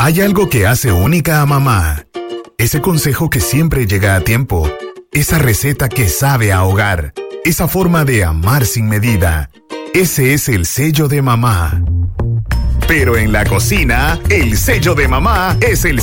Hay algo que hace única a mamá. Ese consejo que siempre llega a tiempo. Esa receta que sabe a hogar. Esa forma de amar sin medida. Ese es el sello de mamá. Pero en la cocina, el sello de mamá es el